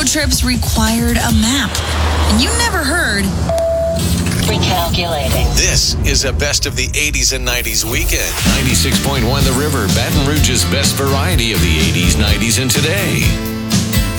road trips required a map. And you never heard... Recalculating. This is a best of the 80s and 90s weekend. 96.1 The River, Baton Rouge's best variety of the 80s, 90s, and today.